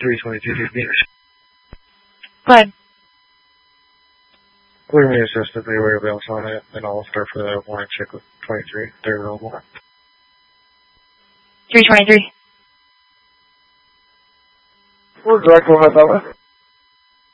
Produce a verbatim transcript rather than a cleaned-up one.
three twenty-two meters. Go ahead. Clear me assist if anybody else on it, and I'll start for the warning check with twenty-three. They're available. three twenty-three. We're direct on that,